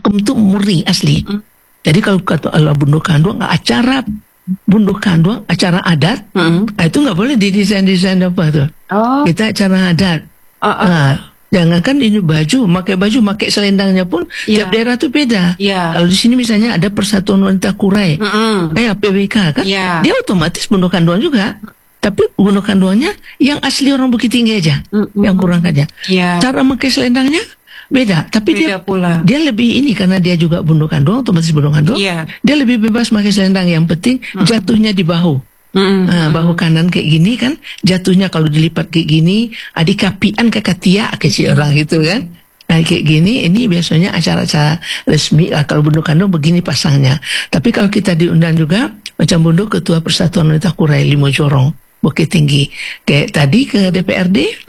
pakem tuh murni asli. Jadi kalau kata Allah bunduh kanduang, acara bunduh kanduang, acara adat, itu nggak boleh didesain-desain apa tuh. Kita acara adat. Jangankan ini baju, pakai selendangnya pun tiap daerah tuh beda. Kalau di sini misalnya ada Persatuan Wanita Kurai, kayak PWK kan, dia otomatis bunduh kanduang juga. Tapi bunduh kanduangnya yang asli orang Bukit Tinggi aja, yang kurang aja. Cara pakai selendangnya beda, tapi beda dia lebih ini karena dia juga bunduh kanduang, otomatis bunduh kanduang. Dia lebih bebas pakai selendang, yang penting jatuhnya di bahu. Bahu kanan kayak gini kan, jatuhnya kalau dilipat kayak gini, adik kapian ke katia ke si orang gitu kan. Nah kayak gini, ini biasanya acara-acara resmi. Kalau bunduh kanduang begini pasangnya. Tapi kalau kita diundang juga, macam bunduh Ketua Persatuan Wanita Kurai Limo Jorong Bukit Tinggi, kayak tadi ke DPRD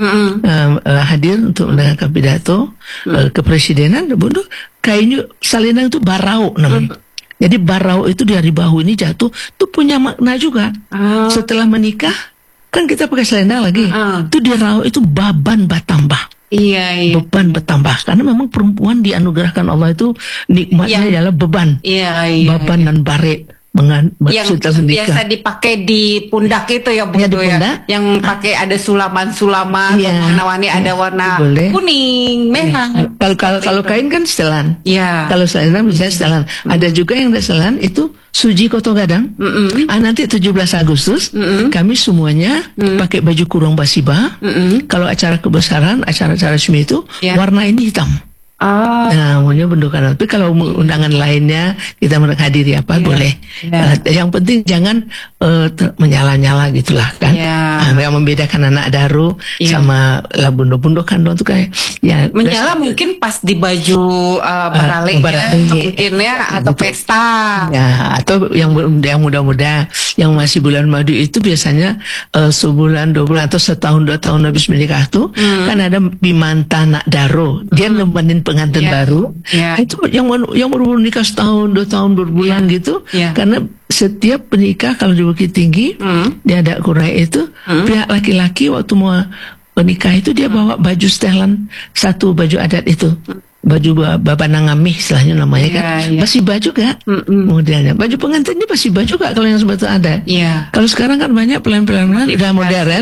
hadir untuk mendengarkan pidato kepresidenan, bunduh kayaknya selendang itu barau namanya. Jadi barau itu dari bahu ini jatuh tuh punya makna juga. Setelah menikah kan kita pakai selendang lagi, itu di rau itu beban bertambah. Beban bertambah karena memang perempuan dianugerahkan Allah itu nikmatnya adalah beban, beban dan baret. Yang biasa dipakai di pundak itu ya, Bu, yang pakai ada sulaman-sulaman, warna-warni, ada warna kuning, merah. Kalau kain kan setelan. Kalau selendang bisa setelan. Ada juga yang setelan itu Suji Koto Gadang. Nanti 17 Agustus kami semuanya pakai baju kurung basiba. Kalau acara kebesaran, acara-acara resmi itu warna ini hitam. Nah, maunya bunduh kanduang. Tapi kalau undangan lainnya kita menghadiri apa boleh. Yang penting jangan menyala-nyala gitulah kan. Yang membedakan anak daru sama bunduh kanduang itu kayak menyala mungkin pas di baju barale mungkin atau pesta. Atau yang muda-muda yang masih bulan madu itu biasanya sebulan 2 bulan atau setahun 2 tahun habis menikah tuh kan ada bimanta nak daro. Dia nemenin pengantin baru, itu yang baru nikah setahun 2 tahun berbulan gitu, karena setiap penikah kalau di Bukit Tinggi di adat Kurai itu pihak laki-laki waktu mau menikah itu dia bawa baju setelan, satu baju adat itu, baju babanangamih istilahnya namanya kan, pasti baju gak modelnya, baju pengantinnya pasti baju gak kalau yang sebetulnya ada. Kalau sekarang kan banyak pelan-pelan udah modern,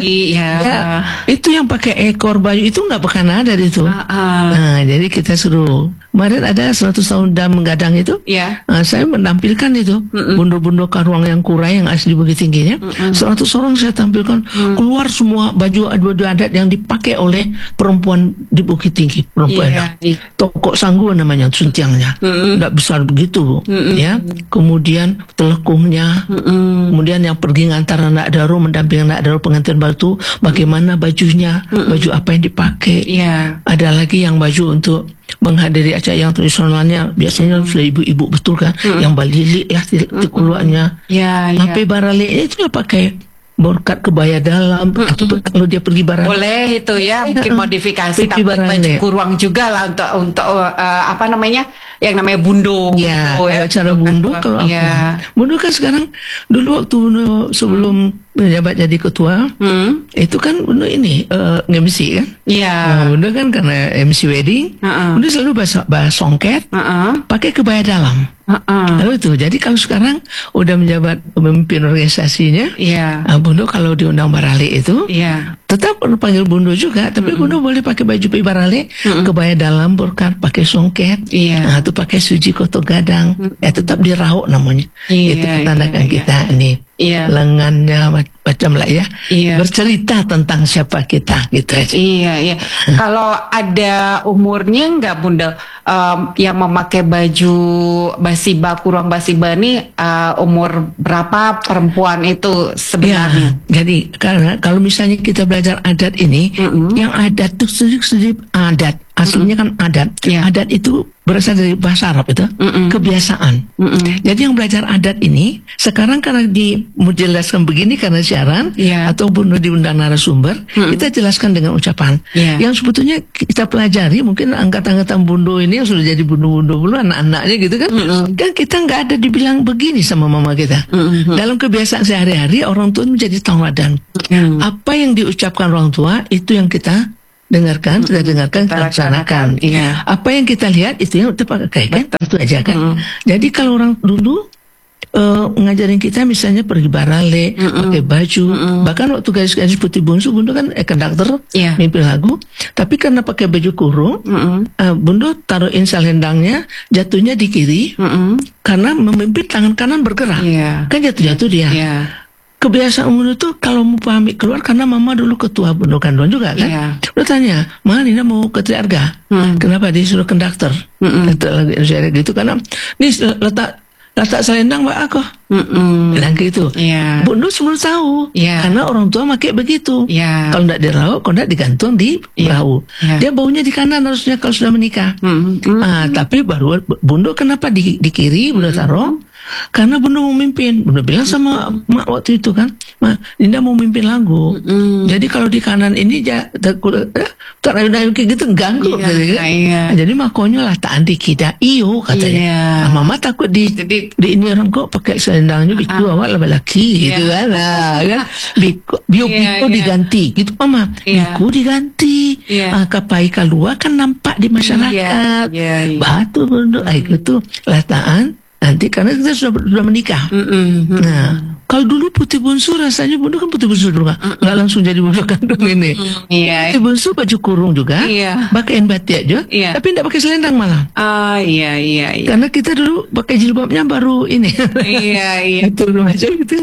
itu yang pakai ekor baju itu nggak pernah ada itu. Nah jadi kita suruh, kemarin ada 100 tahun dam gadang itu, saya menampilkan itu bunduh-bunduh kanduang yang Kurai yang asli Bukit Tingginya, 100 orang saya tampilkan, keluar semua baju adat yang dipakai oleh perempuan di Bukit Tinggi, perempuan Tokok Sanggu namanya, suntiangnya nggak besar begitu, ya. Kemudian telekungnya, kemudian yang pergi ngantar anak daru, mendampingi anak daru pengantin batu, bagaimana bajunya, baju apa yang dipakai. Ada lagi yang baju untuk menghadiri acara yang tradisionalnya, biasanya sudah ibu-ibu betul kan, yang balilik lah keluarnya, sampai barale itu ya pakai borkat kebaya dalam, atau kalau dia pergi barang boleh itu ya, mungkin modifikasi tapi baju kurung juga lah untuk apa namanya, yang namanya bunduh. Cara bunduh kalau bunduh kan sekarang, dulu waktu sebelum menjabat jadi ketua itu kan bunduh ini MC kan, bunduh kan karena MC wedding, bunduh selalu bahas songket, pakai kebaya dalam. Lalu itu, jadi kalau sekarang udah menjabat pemimpin organisasinya, bunduh kalau diundang barale itu, tetap panggil bunduh juga, tapi bunduh boleh pakai baju barale, kebaya dalam, borkat, pakai songket, itu pakai Suji Koto Gadang, tetap dirauk namanya. Itu menandakan kita ini. Lengannya macam lah ya, bercerita tentang siapa kita gitu aja. Kalau ada umurnya nggak Bunda, yang memakai baju basiba, kurung basiba ini umur berapa perempuan itu sebenarnya? Jadi karena kalau misalnya kita belajar adat ini, yang adat itu sedikit adat, aslinya kan adat. Adat itu berasal dari bahasa Arab itu, kebiasaan. Jadi yang belajar adat ini sekarang karena dijelaskan begini karena siaran ataupun diundang narasumber, kita jelaskan dengan ucapan yang sebetulnya kita pelajari. Mungkin angkatan-angkatan bunduh ini yang sudah jadi bunduh-bunduh dulu, anak-anaknya gitu kan, kan kita nggak ada dibilang begini sama mama kita. Dalam kebiasaan sehari-hari orang tua menjadi tauladan. Apa yang diucapkan orang tua itu yang kita dengarkan, kita dengarkan, kita laksanakan. Iya. Apa yang kita lihat itu yang kita pakai kan, itu aja kan. Jadi kalau orang dulu ngajarin kita misalnya pergi barale, pakai baju, bahkan waktu gadis-gadis putih bungsu, Bundo kan konduktor, mimpin lagu, tapi karena pakai baju kurung, Bundo taruhin selendangnya, jatuhnya di kiri, karena memimpin tangan kanan bergerak, kan jatuh-jatuh dia. Kebiasaan Bundo tuh kalau mau pamit keluar, karena mama dulu ketua Bundo Kanduan juga kan, udah tanya, Ma Nina mau ke Triarga, kenapa dia suruh konduktor, gitu, karena nih letak selendang Mbak aku bilang gitu. Bundo semua tahu karena orang tua pakai begitu. Kalau tidak diraup, kalau tidak digantung di perahu. Dia baunya di kanan harusnya kalau sudah menikah. Tapi baru Bundo kenapa di kiri Bundo taruh? Karena Bundo mau mimpin. Bundo bilang sama mak waktu itu kan, Ma, Dinda mau mimpin lagu. Jadi kalau di kanan ini kayak gitu ganggu. Jadi makanya lah tak anti kita iyo katanya. Mama takut di ini orang kok pakai selendangnya biku awak laki gitu kan. Kan biku diganti gitu Mama. Biku diganti. Kapai keluar kan nampak di masyarakat. Batu Bundo itu lataan nanti karena kita sudah menikah. Nah, kalau dulu putih bungsu rasanya Bundo kan putih bungsu dulu nggak langsung jadi Bundo kandung ini. Putih bungsu baju kurung juga, pakaiin batik aja, tapi tidak pakai selendang malah. Karena kita dulu pakai jilbabnya baru ini. Itu aja gitu.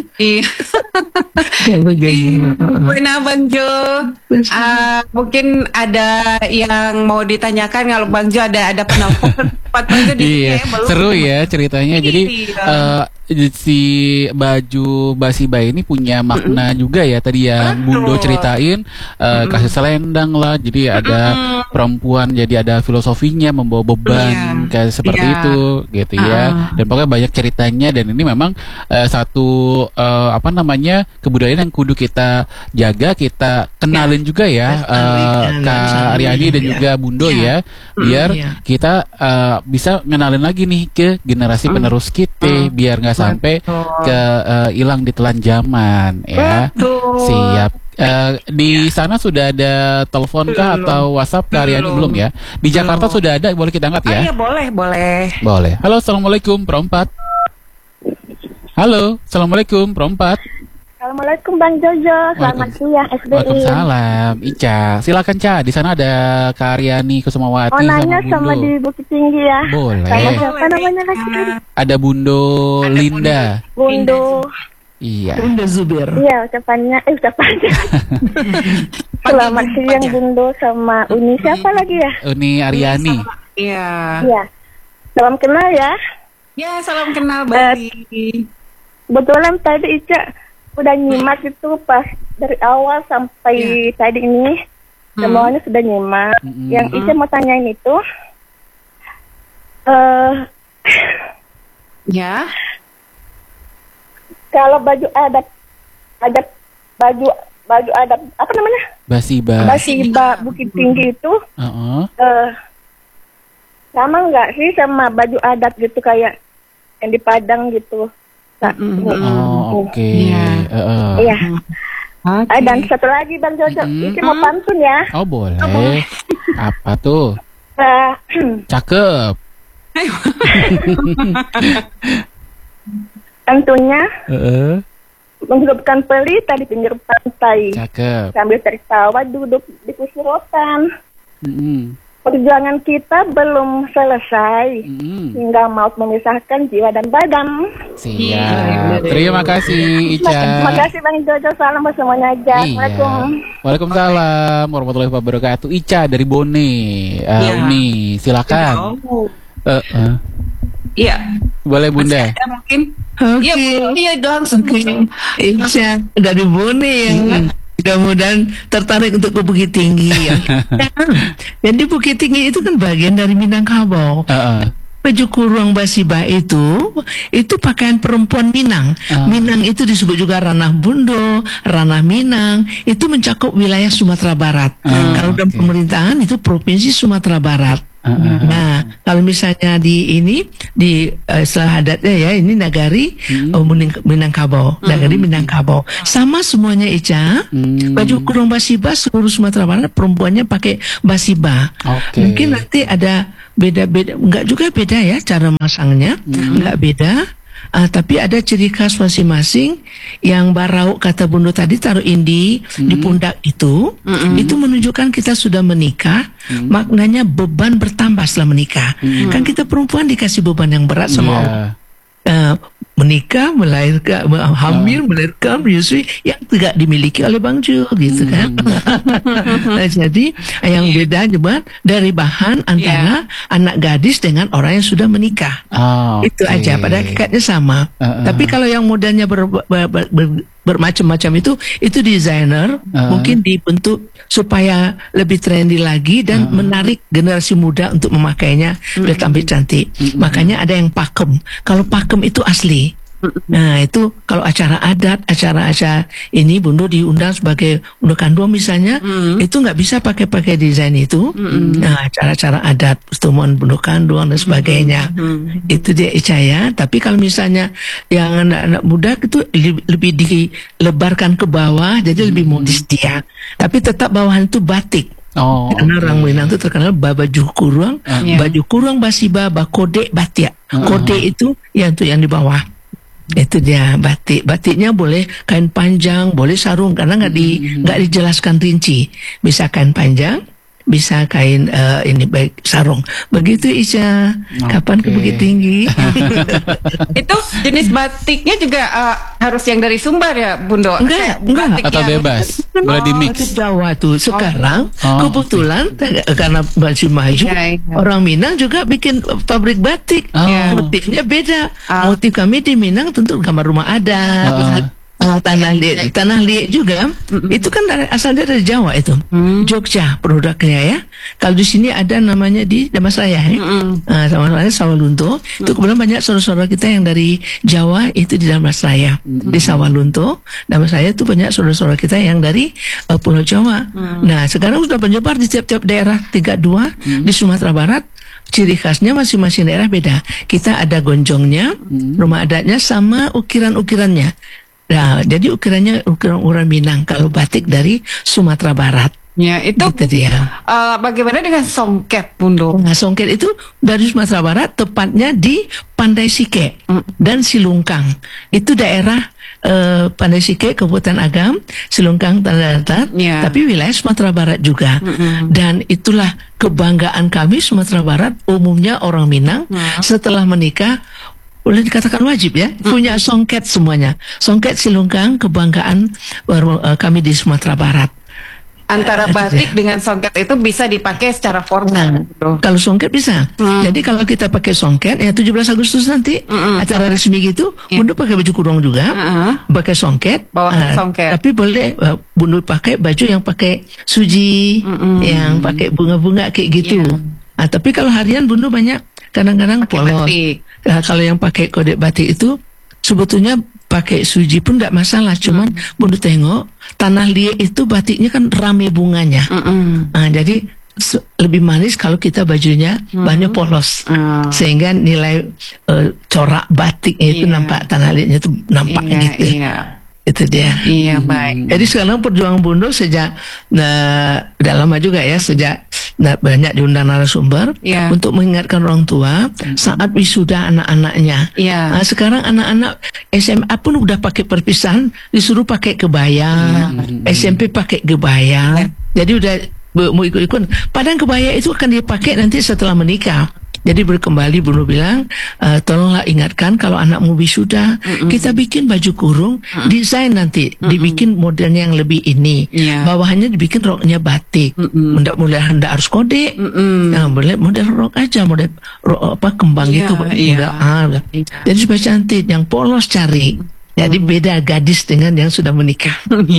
Nah Bang Jo, mungkin ada yang mau ditanyakan kalau Bang Jo ada penelpon. Seru ya ceritanya. Jadi si baju Basiba ini punya makna juga ya tadi yang Bundo ceritain, kasih selendang lah, jadi ada perempuan, jadi ada filosofinya membawa beban kayak seperti itu gitu ya. Dan pokoknya banyak ceritanya, dan ini memang satu kebudayaan yang kudu kita jaga, kita kenalin juga ya, Kak Aryani dan juga Bundo ya, biar kita bisa ngenalin lagi nih ke generasi penerus kita, biar nggak sampai ke hilang ditelan zaman ya. Siap. Di sana sudah ada telepon kah atau WhatsApp Kak Aryani belum ya? Di Jakarta sudah ada, boleh kita angkat ya? Iya boleh. Halo, assalamualaikum Perempat. Halo, assalamualaikum Perempat. Assalamualaikum Bang Jojo, selamat siang SBI. Waalaikumsalam, Ica. Silakan Ca, di sana ada Kak Aryani Kusumawati nanya sama Bundo. Sama di Bukit Tinggi ya. Boleh. Sama siapa namanya lagi? Ada Bundo Linda. Bundo. Iya. Bundo Zubir. Iya, ucapannya. Selamat siang Bundo sama Uni siapa lagi ya? Uni Aryani. Iya. Salam kenal ya. Ya, salam kenal Bali. Kebetulan tadi Ica udah nyimak itu pas dari awal sampai tadi ini semuanya sudah nyimak. Yang Ica mau tanyain itu kalau baju adat baju adat apa namanya? Basiba Bukit Tinggi itu sama nggak sih sama baju adat gitu kayak yang di Padang gitu? Oke. Iya. Dan satu lagi Bang Jojo, Ici mau pantun ya. Oh boleh. Apa tuh? Cakep. Pantunnya menghidupkan pelita di pinggir pantai. Cakep. Sambil tertawa duduk di kursi rotan. Perjuangan kita belum selesai hingga maut memisahkan jiwa dan badan. Siap. Terima kasih Ica. Terima kasih Bang Jojo. Salam buat semuanya aja. Assalamualaikum. Waalaikumsalam warahmatullahi wabarakatuh. Ica dari Bone. Uni, silakan. Iya. Boleh Bunda. Ada mungkin. Iya langsung. Ica dari Bone yang mudah-mudahan tertarik untuk ke Bukit Tinggi ya. Jadi Bukit Tinggi itu kan bagian dari Minangkabau. Baju kurung Basiba itu pakaian perempuan Minang. Minang itu disebut juga ranah Bundo, ranah Minang, itu mencakup wilayah Sumatera Barat. Kalau dalam pemerintahan itu provinsi Sumatera Barat. Nah, kalau misalnya di istilah adatnya ya, ini Nagari Minangkabau, Nagari Minangkabau. Sama semuanya Ica. Baju kurung basiba seluruh Sumatera Barat perempuannya pakai basiba. Mungkin nanti ada beda-beda, enggak juga beda ya cara masangnya, enggak beda. Tapi ada ciri khas masing-masing. Yang barau kata Bunda tadi, taruh indi di pundak itu menunjukkan kita sudah menikah. Maknanya beban bertambah setelah menikah. Kan kita perempuan dikasih beban yang berat sama Allah. Menikah, melahirkan, hamil, melahirkan, menyusui yang tidak dimiliki oleh Bang Ju, gitu kan. Nah, jadi yang beda cuma dari bahan antara anak gadis dengan orang yang sudah menikah. Itu aja, pada hakikatnya sama. Tapi kalau yang modelnya bermacam-macam itu desainer mungkin dibentuk supaya lebih trendy lagi dan menarik generasi muda untuk memakainya biar tampil cantik. Makanya ada yang pakem. Kalau pakem itu asli. Nah, itu kalau acara adat, acara-acara ini Bunda diundang sebagai Bunda Kanduang misalnya, itu nggak bisa pakai desain itu. Nah, acara-acara adat, pertemuan Bunda Kanduang dan sebagainya, itu dia Ica ya. Tapi kalau misalnya yang anak-anak muda itu lebih dilebarkan ke bawah, jadi lebih modis dia. Tapi tetap bawahan itu batik. Karena orang Minang itu terkenal baju kurung, baju kurung basiba, kode batik. Kode itu yang di bawah. Itu dia batik. Batiknya boleh kain panjang, boleh sarung karena nggak dijelaskan rinci. Bisa kain panjang, bisa kain ini baik sarung. Begitu Ica. Kapan ke Bukit Tinggi? Itu jenis batiknya juga harus yang dari Sumbar ya, Bundo? Enggak. Atau bebas? Boleh di mix? Jawa tuh sekarang kebetulan karena baju maju, orang Minang juga bikin pabrik batik. Motifnya beda. Motif kami di Minang tentu gambar rumah adat. Tanah liat juga itu kan asalnya dari Jawa itu. Jogja produknya ya. Kalau di sini ada namanya di Damastraya ya. Damastraya Sawalunto. Itu kemudian banyak saudara-saudara kita yang dari Jawa itu di Damastraya. Di Sawalunto, Damastraya itu banyak saudara-saudara kita yang dari Pulau Jawa. Nah, sekarang sudah menyebar di tiap-tiap daerah 32 di Sumatera Barat. Ciri khasnya masing-masing daerah beda. Kita ada gonjongnya, rumah adatnya sama ukiran-ukirannya. Nah, jadi ukiran Minang kalau batik dari Sumatera Barat. Ya, itu gitu dia. Bagaimana dengan songket, Bundo? Nah, songket itu dari Sumatera Barat, tepatnya di Pandai Sike dan Silungkang. Itu daerah Pandai Sike, Kabupaten Agam, Silungkang, Tanah Datar, tapi wilayah Sumatera Barat juga. Dan itulah kebanggaan kami Sumatera Barat, umumnya orang Minang setelah menikah boleh dikatakan wajib ya, punya songket semuanya. Songket Silungkang, kebanggaan kami di Sumatera Barat. Antara batik dengan songket itu bisa dipakai secara formal. Kalau songket bisa. Jadi kalau kita pakai songket, ya 17 Agustus nanti acara resmi gitu, Bunda pakai baju kurung juga, pakai songket. Songket. Tapi boleh Bunda pakai baju yang pakai suji, yang pakai bunga-bunga kayak gitu. Tapi kalau harian Bunda banyak kadang-kadang polos. Kalau yang pakai kode batik itu sebetulnya pakai suji pun nggak masalah, cuman Bunda tengok tanah liat itu batiknya kan rame bunganya. Jadi lebih manis kalau kita bajunya banyak polos, sehingga nilai corak batiknya itu nampak, tanah liatnya itu nampak gitu. Itu dia. Iya, baik. Jadi sekarang perjuangan Bunda sejak udah lama juga ya, sejak banyak diundang narasumber untuk mengingatkan orang tua saat wisuda anak-anaknya. Sekarang anak-anak SMA pun udah pakai perpisahan, disuruh pakai kebaya, SMP pakai kebaya. Jadi udah mau ikut-ikut. Padahal kebaya itu akan dipakai nanti setelah menikah. Jadi berkembali Bunda bilang, tolonglah ingatkan kalau anakmu wisuda, kita bikin baju kurung, desain nanti, dibikin modelnya yang lebih ini, bawahannya dibikin roknya batik, mudah-mudahan hendak harus kode, boleh model rok aja, model rok kembang gitu, jadi supaya cantik, yang polos cari. Jadi beda gadis dengan yang sudah menikah.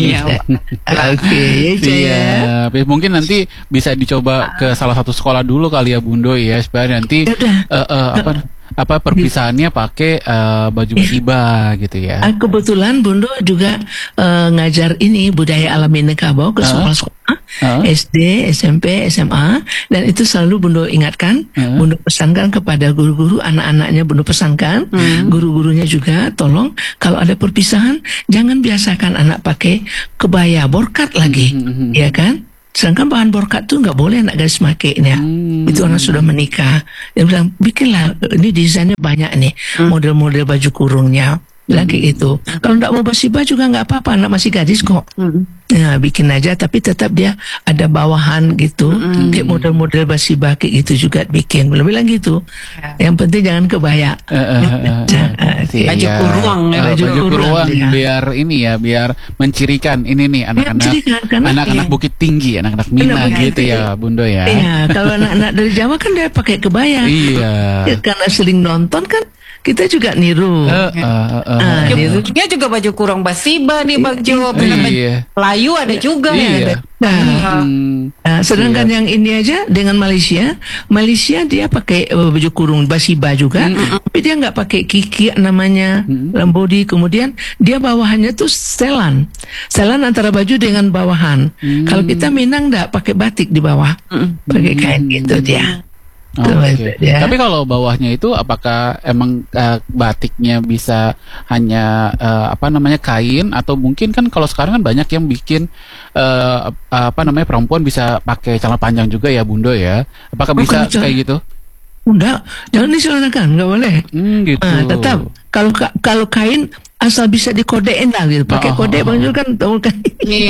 Oke, mungkin nanti bisa dicoba ke salah satu sekolah dulu kali ya Bundo ya, supaya nanti perpisahannya pakai baju musibah gitu ya. Kebetulan Bundo juga ngajar ini budaya alami Nekabau ke sekolah-sekolah SD, SMP, SMA, dan itu selalu Bundo ingatkan, Bundo pesankan kepada guru-guru, anak-anaknya Bundo pesankan, guru-gurunya juga tolong kalau ada perpisahan jangan biasakan anak pakai kebaya borkat lagi, ya kan? Sedangkan bahan borkat tuh nggak boleh anak gadis makainya. Itu anak sudah menikah. Dia bilang, bikinlah, ini desainnya banyak nih, model-model baju kurungnya. Lagi itu. Kalau nggak mau basibah juga nggak apa-apa, anak masih gadis kok. Nah, bikin aja, tapi tetap dia ada bawahan gitu. Kayak model-model basibah kayak gitu juga bikin. Belum bilang gitu. Yang penting jangan kebaya. Baju kurung, baju kurung biar ini ya, biar mencirikan ini nih anak-anak Bukit Tinggi, anak-anak Minang gitu ya, Bundo ya. Iya, kalau anak-anak dari Jawa kan dia pakai kebaya. Iya. Karena sering nonton kan. Kita juga niru. Dia juga baju kurung basiba nih baju Melayu ada juga ya. Sedangkan yang ini aja dengan Malaysia dia pakai baju kurung basiba juga, tapi dia nggak pakai kiki namanya lambodi. Kemudian dia bawahannya tuh setelan antara baju dengan bawahan. Kalau kita Minang nggak pakai batik di bawah, pakai kain gitu dia. Tapi kalau bawahnya itu apakah emang batiknya bisa hanya kain, atau mungkin kan kalau sekarang kan banyak yang bikin perempuan bisa pakai celana panjang juga ya, Bundo ya. Apakah bisa kayak gitu? Enggak, jangan diselanakan, nggak boleh. Gitu. Tetap kalau kain asal bisa dikodein lah gitu. Pakai kode baju kan tahu kan.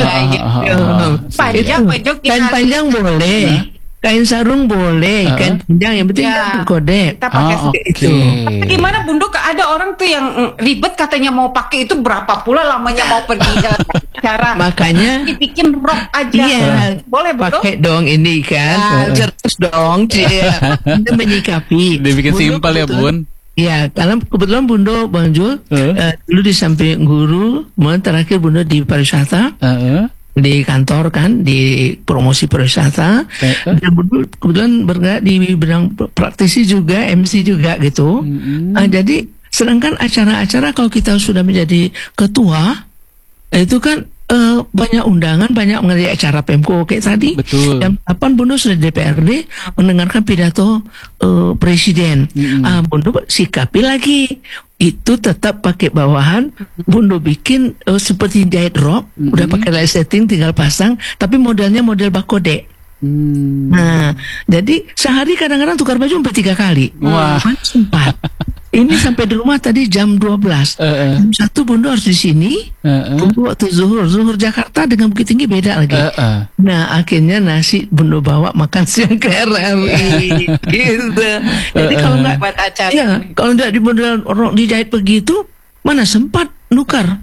Kain panjang boleh. Kain sarung boleh, kain panjang, yang penting kan kode. Kita pakai itu. Tapi gimana Bundo, ada orang tuh yang ribet katanya mau pakai itu berapa pula lamanya mau pergi cara. Makanya dibikin rok aja. Iya, boleh Bundo. Pakai dong ini kan. Cerdas dong, Cia. Kita menyikapi. Dibikin simpel ya, Bun. Iya, karena kebetulan Bundo Bang Jul dulu di samping guru, terakhir Bundo di pariwisata. Di kantor kan, di promosi pariwisata, dan kebetulan bergerak di bidang praktisi juga, MC juga gitu. Jadi sedangkan acara-acara kalau kita sudah menjadi ketua, itu kan banyak undangan, banyak mengenai acara Pemko kayak tadi. Betul. Jam 8 Bundo sudah DPRD mendengarkan pidato presiden. Bundo sikapi lagi. Itu tetap pakai bawahan, Bundo bikin seperti jahit rok, udah pakai light setting, tinggal pasang, tapi modelnya model bakode. Nah, jadi sehari kadang-kadang tukar baju sampai 3 kali. Wah. Sempat. Ini sampai di rumah tadi jam 12. Jam 1 Bundo harus di sini. Bundo waktu zuhur Jakarta dengan Bukit Tinggi beda lagi. Nah, akhirnya nasi Bundo bawa makan siang ke RRI. Gitu. Jadi kalau nggak buat acara, ya, kalau nggak di model orang dijahit begitu, mana sempat nukar.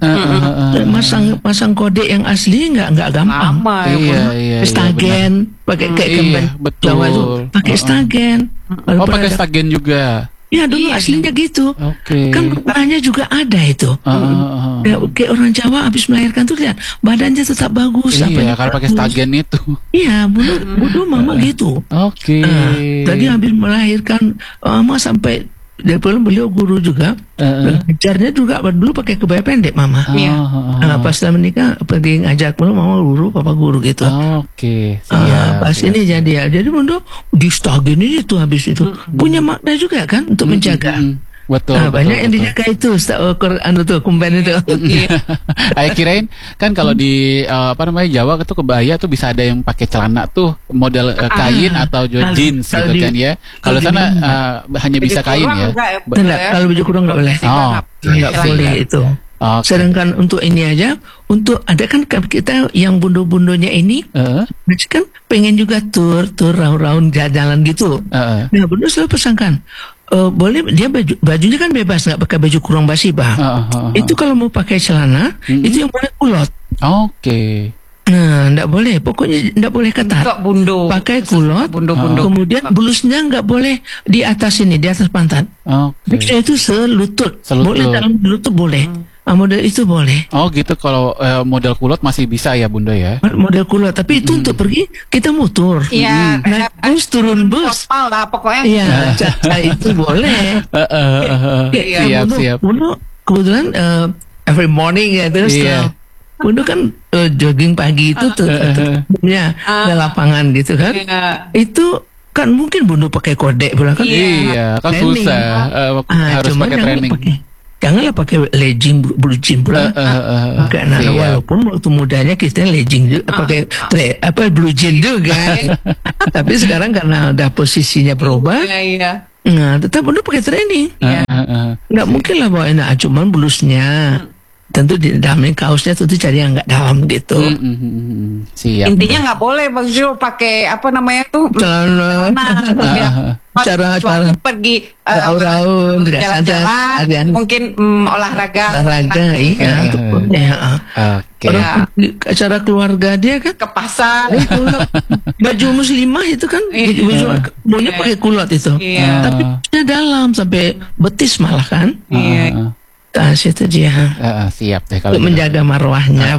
Masang kode yang asli nggak gampang. Stagen, pakai kayak kemben Jawa itu, pakai stagen. Pakai stagen juga. Ya dulu aslinya gitu. Kan warnanya juga ada itu. Ya, kayak orang Jawa habis melahirkan tuh lihat badannya tetap bagus. Iya, kalau pakai stagen itu. Iya, dulu mama gitu. Tadi habis melahirkan mama sampai beliau guru juga. Ngajarnya juga dulu pakai kebaya pendek mama. Pas setelah menikah pergi ngajak dulu mama guru, papa guru gitu. Pas ini jadi Bundo di stagen ini tuh habis itu punya makna juga kan untuk menjaga. Betul. Banyak yang dijaga itu, kumben itu. Saya kirain kan kalau di Jawa itu kebaya tuh bisa ada yang pakai celana tuh model kain atau jeans gitu kan ya. Kalau sana hanya bisa kain ya. Kalau baju kurung nggak boleh. Nggak boleh itu. Sedangkan untuk ini aja, untuk ada kan kita yang bundo-bundonya ini, kan pengen juga tur round jalan gitu. Nah, Bundo selalu pesankan, boleh dia bajunya kan bebas, nggak pakai baju kurung basibah. Itu kalau mau pakai celana, itu yang boleh kulot. Nah, nggak boleh, pokoknya nggak boleh ketat. Bundo. Pakai kulot, kemudian blusnya nggak boleh di atas ini, di atas pantat. Itu selutut. Boleh dalam lutut boleh. Model itu boleh. Oh gitu, kalau model kulot masih bisa ya Bunda ya? Model kulot, tapi itu untuk pergi kita mutur. Iya. Naik bus, turun bus. Kapal lah pokoknya. Iya, caca itu boleh. Siap. Bunda kebetulan every morning ya terus. Bunda kan jogging pagi itu tutupnya ke lapangan gitu kan. Itu kan mungkin Bunda pakai kode pula kan. Iya, kan training. Susah. Harus pakai training. Janganlah pakai legging blue jean pula. Karena walaupun waktu mudanya kita legging juga pakai blue jean juga. Tapi sekarang karena udah posisinya berubah. Nah, tetap Bunda pakai training. Nggak mungkin lah bawain cuman blusnya. Tentu di dalamnya kaosnya tentu cari yang nggak dalam gitu. Siap. Intinya nggak boleh Bang Zul pakai apa namanya tuh cara pergi raun jalan-jalan, mungkin olahraga iya. Oke. Acara keluarga dia kan ke pasar baju muslimah itu kan baju pakai kulot itu, tapi dalam sampai betis malah kan. Itu dia. Siap deh kalau menjaga marwahnya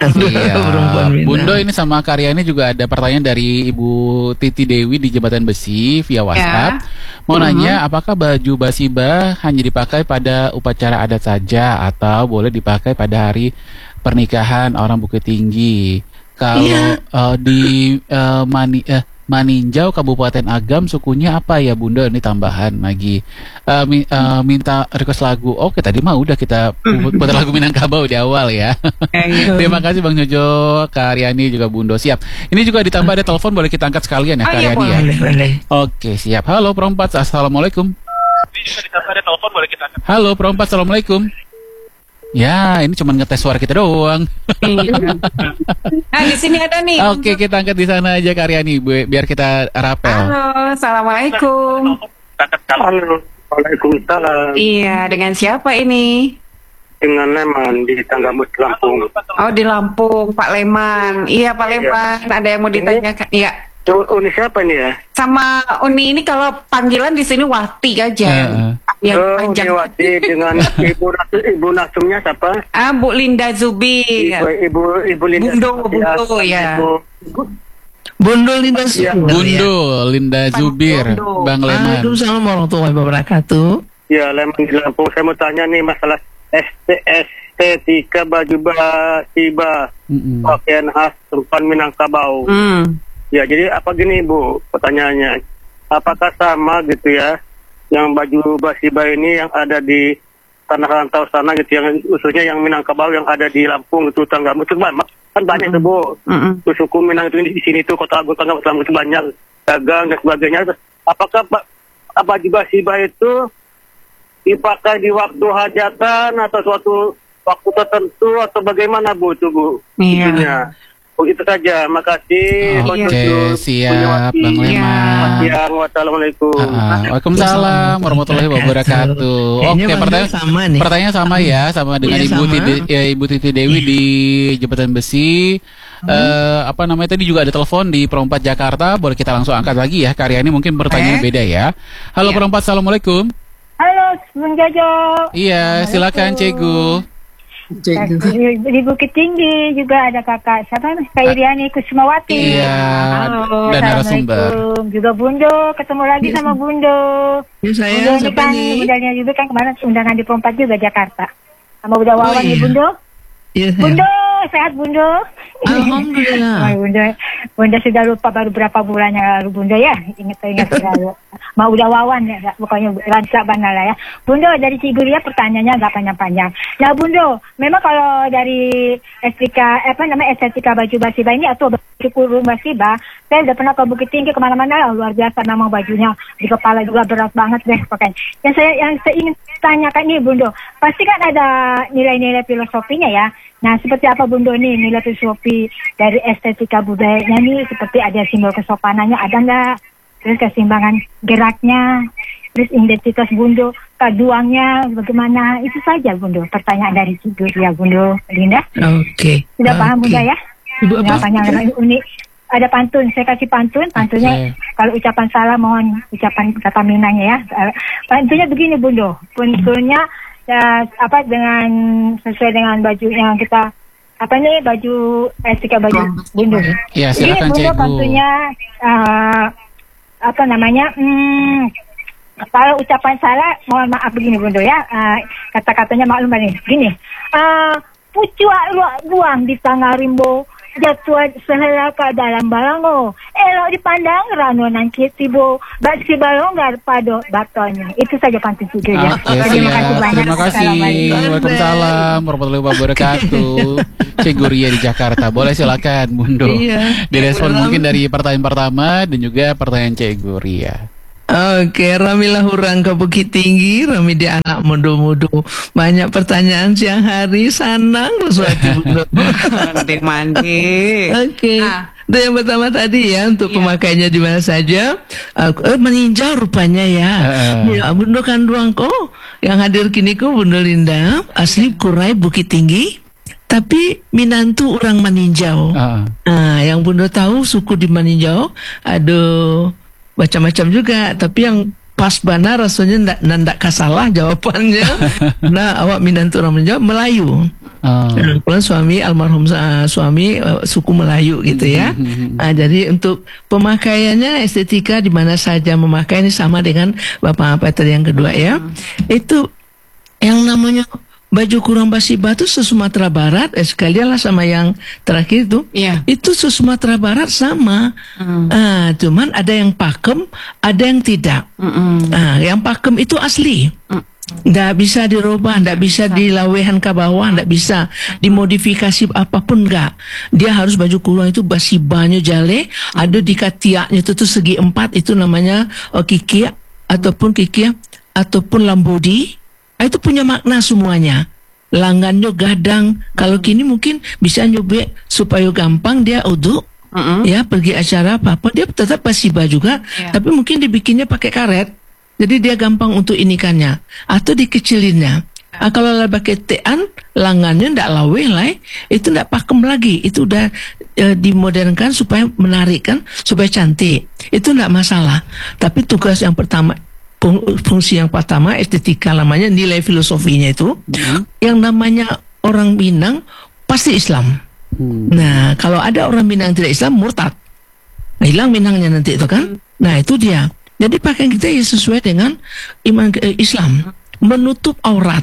Bundo ini sama Karyani juga ada pertanyaan dari Ibu Titi Dewi di Jembatan Besi via WhatsApp. Mau nanya apakah baju basiba hanya dipakai pada upacara adat saja atau boleh dipakai pada hari pernikahan orang Bukit Tinggi? Kalau di Maninjau Kabupaten Agam sukunya apa ya Bunda? Ini tambahan lagi. Minta request lagu. Oke, tadi mah udah kita putar lagu Minangkabau di awal ya. Terima kasih Bang Jojo, Karyani juga Bundo. Siap. Ini juga ditambah ada telepon, boleh kita angkat sekalian ya Karyani ya. Oke, siap. Halo Perompat, assalamualaikum. Bisa ditambah ada telepon, boleh kita angkat. Halo Perompat, assalamualaikum. Ya, ini cuma ngetes suara kita doang. Nah, di sini ada nih. Oke, kita angkat di sana aja Karyani, biar kita rapel. Halo, assalamualaikum. Halo, waalaikumsalam. Iya, dengan siapa ini? Dengan Leman di Tanggamus Lampung. Oh, di Lampung, Pak Leman. Iya, Pak Leman. Ada yang mau ditanyakan? Iya. Uni siapa nih ya? Sama Uni ini kalau panggilan di sini Wati aja. Uni Wati dengan ibu Nasumnya siapa? Bu Linda Zubir. Ibu Linda. Bundo ya. Bundo Linda Zubir. Bundo Linda Zubir. Bang Leman. Assalamualaikum warahmatullahi wabarakatuh. Ya, Leman di Lampung. Saya mau tanya nih masalah estetika baju basiba, pakaian khas tempat Minangkabau. Ya, jadi apa gini Bu, pertanyaannya, apakah sama gitu ya, yang baju basiba ini yang ada di tanah rantau sana gitu, yang khususnya yang Minangkabau yang ada di Lampung itu Tanggamus itu kan banyak tuh Bu, suku Minang itu di sini tuh Kota Agung Tanggamus itu banyak dagang dan sebagainya. Apakah baju basiba itu dipakai di waktu hajatan atau suatu waktu tertentu atau bagaimana Bu itu Bu? Iya. Begitu saja, makasih. Oke, siap Bang Leman. Assalamualaikum. Waalaikumsalam warahmatullahi wabarakatuh. Oke, pertanyaan sama ya, sama dengan Ibu Titi Dewi di Jembatan Besi. Apa namanya tadi juga ada telepon di Perompat Jakarta, boleh kita langsung angkat lagi ya. Karyani mungkin pertanyaan beda ya. Halo Perompat, assalamualaikum. Halo, Bung Jojo. Iya, silakan Cegu. Di Bukit Tinggi juga ada kakak siapa? Kak Iriani Kusumawati. Iya. Halo. Dan narasumber. Juga Bundo, ketemu lagi sama Bundo. Ya, saya Bundo ini kan modalnya juga kan kemarin undangan di Perompat juga Jakarta. Sama udah Wawan di Bundo. Iya. Bundo, sehat Bundo. Alhamdulillah. Bunda sudah lupa baru berapa bulan yang lalu Bunda ya, ingat selalu. Mau udah Wawan ya, pokoknya lancar banget lah ya. Bunda dari Ciguria pertanyaannya nggak panjang-panjang. Nah Bunda, memang kalau dari estetika baju basiba ini atau baju kurung basiba, saya udah pernah ke Bukit Tinggi kemana-mana lah, luar biasa nama bajunya, di kepala juga berat banget deh pokoknya. Yang saya ingin tanyakan nih Bunda, pasti kan ada nilai-nilai filosofinya ya. Nah, seperti apa Bundo nih nilai filosofi dari estetika budayanya nih, seperti ada simbol kesopanannya ada nggak? Terus keseimbangan geraknya, terus identitas Bundo, kaduangnya bagaimana? Itu saja Bundo, pertanyaan dari Cigur ya Bundo. Linda? Oke. Sudah paham Bunda ya? Ibu apa? Panjang unik. Ada pantun, saya kasih pantunnya kalau ucapan salah mohon ucapan kata Minangnya ya. Pantunnya begini Bundo, pantunnya dengan sesuai dengan baju yang kita baju etika baju Bundo. Ya, silakan Bundo Cikgu. tentunya kalau ucapan salah mohon maaf begini Bundo ya, kata-katanya maklum nih gini, pucuk buang di tengah rimbo jatuh sehelaka dalam balango elok dipandang rano nangkit tibo basi balonggar pado batonya. Itu saja pantun juga ya. Terima kasih. Waalaikumsalam warahmatullahi wabarakatuh. Cikgu Ria di Jakarta. Boleh silakan Bundo. Direspon mungkin dari pertanyaan pertama dan juga pertanyaan Cikgu Ria. Oke, Ramilah hurang ke Bukit Tinggi, Rami di anak mudu-mudu. Banyak pertanyaan siang hari, sanang sesuatu. Mandi. Oke. Dan yang pertama tadi ya, untuk pemakaiannya di mana saja, meninjau rupanya ya. Ya, Bundo Kanduangko yang hadir kini ko Bundo Linda, asli Kurai Bukit Tinggi. Tapi Minantu orang meninjau. Yang Bundo tahu suku di meninjau, aduh macam-macam juga, tapi yang pas benar rasanya ndak kasalah jawabannya. Nah, awak Minantu orang menjawab Melayu. Kebetulan suami almarhum suami suku Melayu gitu ya. Jadi untuk pemakaiannya estetika di mana saja memakai ini sama dengan Bapak Peter yang kedua ya. Itu yang namanya baju kurang basi batu se-Sumatera Barat, sekalian lah sama yang terakhir itu. Itu se-Sumatera Barat sama. Cuman ada yang pakem, ada yang tidak. Yang pakem itu asli. Nggak bisa dirubah, nggak bisa dilawehan ke bawah, nggak bisa dimodifikasi apapun, nggak. Dia harus baju kurung itu basi banyu jale, ada di katiaknya itu tuh segi 4, itu namanya kikia ataupun lambodi. Itu punya makna semuanya. Langannya gadang. Kalau kini mungkin bisa nyobek supaya gampang dia uduk. Ya, pergi acara apa-apa dia tetap basiba juga. Tapi mungkin dibikinnya pakai karet. Jadi dia gampang untuk inikannya atau dikecilinnya. Kalau pakai tean, langannya ndak lawe lah, itu ndak pakem lagi. Itu udah dimodernkan supaya menarik kan, supaya cantik. Itu ndak masalah. Tapi tugas yang pertama, fungsi yang pertama estetika namanya, nilai filosofinya itu yang namanya orang Minang pasti Islam. Nah, kalau ada orang Minang tidak Islam, murtad, hilang Minangnya nanti itu kan. Nah, itu dia. Jadi pakaian kita ya sesuai dengan iman Islam, menutup aurat.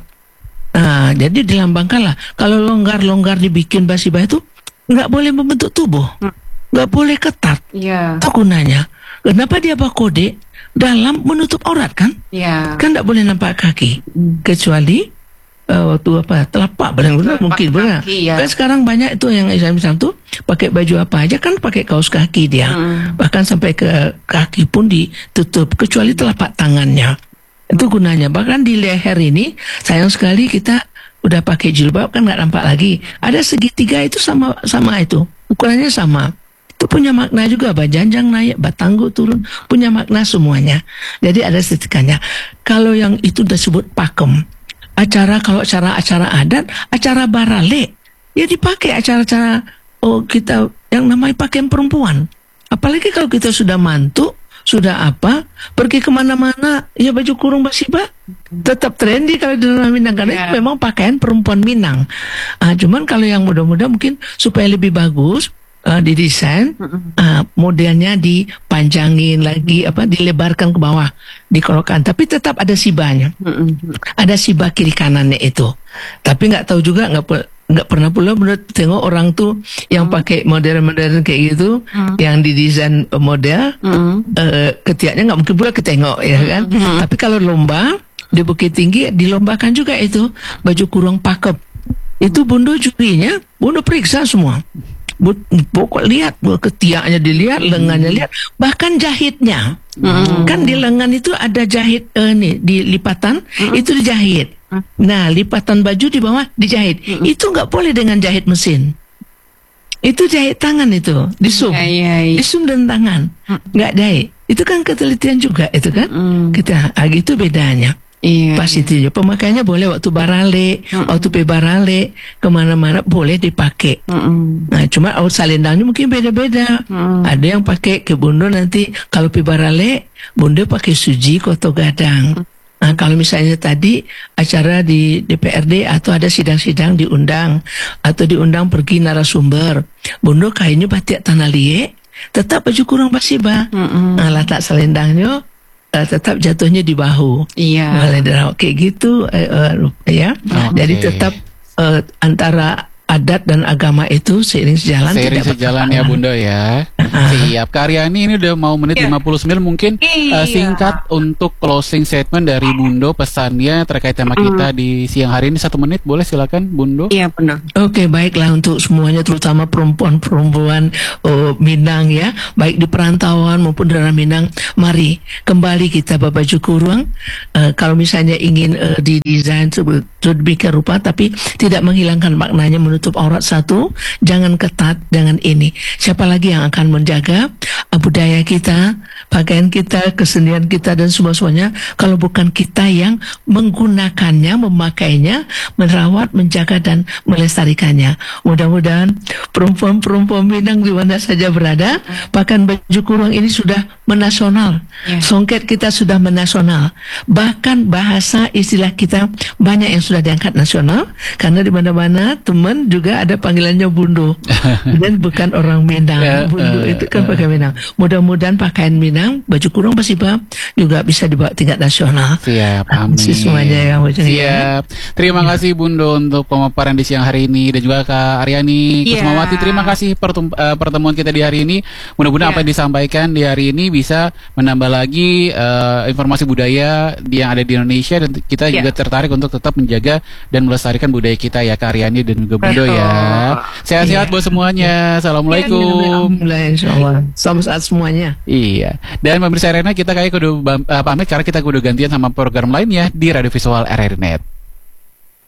Nah, jadi dilambangkanlah. Kalau longgar dibikin basi-basi itu nggak boleh membentuk tubuh, nggak boleh ketat. Itu gunanya. Kenapa dia kode dalam menutup aurat kan? Kan nggak boleh nampak kaki, kecuali waktu telapak benar-benar mungkin benar. Kan sekarang banyak itu yang Islam tuh pakai baju apa aja kan pakai kaos kaki dia, bahkan sampai ke kaki pun ditutup kecuali telapak tangannya. Itu gunanya. Bahkan di leher ini sayang sekali kita udah pakai jilbab kan nggak nampak lagi. Ada segitiga itu sama itu ukurannya sama. Itu punya makna juga, bajanjang naik, batanggu turun, punya makna semuanya. Jadi ada estetikanya. Kalau yang itu disebut pakem, kalau acara adat, acara barale, ya dipakai acara-acara kita yang namanya pakaian perempuan. Apalagi kalau kita sudah mantu, sudah pergi kemana-mana, ya baju kurung basiba tetap trendy kalau di dalam Minang karena itu memang pakaian perempuan Minang. Cuman kalau yang muda-muda mungkin supaya lebih bagus, didesain, modelnya dipanjangin lagi, dilebarkan ke bawah, dikolokkan, tapi tetap ada sibanya, ada siba kiri kanannya itu. Tapi nggak tahu juga, nggak pernah pula menurut tengok orang tuh yang pakai modern kayak gitu, yang didesain model, ketiaknya nggak mungkin pula ketengok ya kan. Tapi kalau lomba di Bukit Tinggi dilombakan juga itu baju kurung pakem. Itu Bundo jurinya, Bundo periksa semua. Pokok lihat, ketiaknya dilihat, lengannya lihat, bahkan jahitnya. Kan di lengan itu ada jahit di lipatan, itu dijahit. Nah, lipatan baju di bawah dijahit. Itu nggak boleh dengan jahit mesin. Itu jahit tangan itu, disum. Disum dan tangan. Nggak jahit. Itu kan ketelitian juga itu kan. Kita gitu bedanya. Pas itu pemakaiannya boleh waktu barale, waktu barale kemana-mana boleh dipakai. Nah, cuma selendangnya mungkin beda-beda. Ada yang pakai ke Bundo nanti kalau barale, Bundo pakai suji koto gadang. Nah, kalau misalnya tadi acara di DPRD atau ada sidang-sidang diundang atau diundang pergi narasumber, Bundo kayaknya batik tanah liek, tetap baju kurung basiba. Nah, letak selendangnya tetap jatuhnya di bahu. Iya. Kayak gitu ya. Jadi tetap antara adat dan agama itu seiring sejalan ya Bunda ya. Siap. Karyani ini udah mau menit 59 mungkin singkat untuk closing statement dari Bundo, pesannya terkait tema kita di siang hari ini 1 menit boleh, silakan Bundo. Iya benar. Oke, baiklah untuk semuanya terutama perempuan-perempuan Minang ya, baik di perantauan maupun daerah Minang, mari kembali kita baju kurung. Kalau misalnya ingin didesain sedemikian rupa tapi tidak menghilangkan maknanya, menutup aurat satu, jangan ketat, jangan ini. Siapa lagi yang akan menjaga budaya kita, pakaian kita, kesenian kita dan semuanya kalau bukan kita yang menggunakannya, memakainya, merawat, menjaga dan melestarikannya. Mudah-mudahan perempuan-perempuan Minang di mana saja berada, pakaian baju kurung ini sudah menasional. Songket kita sudah menasional. Bahkan bahasa istilah kita banyak yang sudah diangkat nasional karena di mana-mana teman juga ada panggilannya Bundo dan bukan orang Minang. Bundo itu kan pakai Minang. Mudah-mudahan pakaian Minang, baju kurung Basiba juga bisa dibawa tingkat nasional. Siap, amin. Semuanya ya. Siap. Terima kasih Bundo untuk pemaparan di siang hari ini dan juga Kak Aryani Kusmawati. Terima kasih pertemuan kita di hari ini. Mudah-mudahan apa yang disampaikan di hari ini bisa menambah lagi informasi budaya yang ada di Indonesia dan kita juga tertarik untuk tetap menjaga dan melestarikan budaya kita ya Kak Aryani dan juga Bundo ya. Sehat-sehat buat semuanya. Assalamualaikum. Insyaallah. Selamat semuanya. Iya. Dan pemirsa Arena kita kayak kudu pamit karena kita kudu gantian sama program lainnya di Radio Visual RRI Net.